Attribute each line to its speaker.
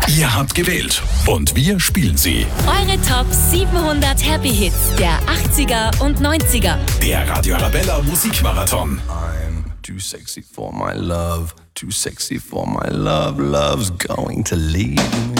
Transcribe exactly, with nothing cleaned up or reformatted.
Speaker 1: Ihr habt gewählt und wir spielen sie.
Speaker 2: Eure Top siebenhundert Happy Hits der achtziger und neunziger.
Speaker 1: Der Radio Arabella Musikmarathon.
Speaker 3: I'm too sexy for my love, too sexy for my love, love's going to leave me.